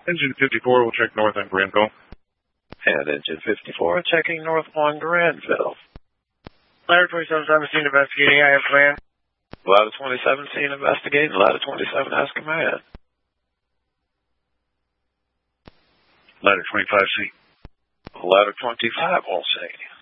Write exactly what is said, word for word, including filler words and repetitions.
Engine fifty-four will check north on Granville. And Engine fifty-four checking north on Granville. Ladder twenty-seven seventeen investigating, I have command. Ladder twenty-seven C investigating, Ladder twenty-seven has command. Ladder twenty-five C. Ladder twenty-five will say.